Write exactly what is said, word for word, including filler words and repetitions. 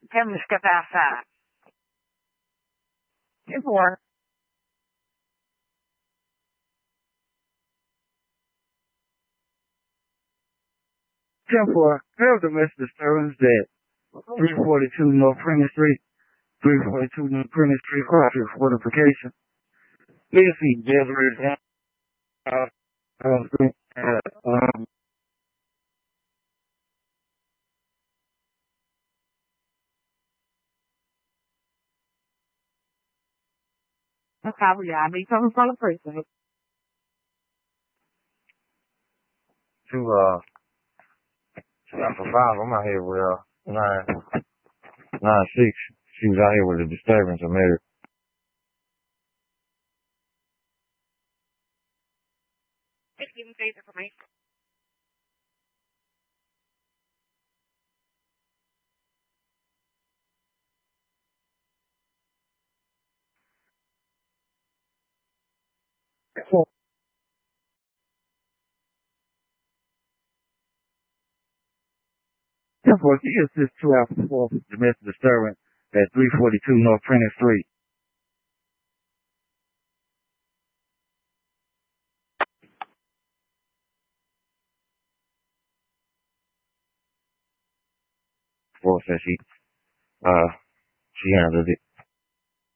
Temos que passar. E for. ten four, failed domestic disturbance at three forty-two North Prince Street, three forty-two North Prince Street, Crossing fortification. Please see Desiree uh, um, um, Caviar, come from the precinct. To, uh, stop for five, I'm out here with, uh, nine, nine, six. She was out here with a disturbance. I made her. Give me face information. ten four, she assists two Alpha four domestic disturbance at three forty-two North Prince Street. Four says she, uh, she handled it.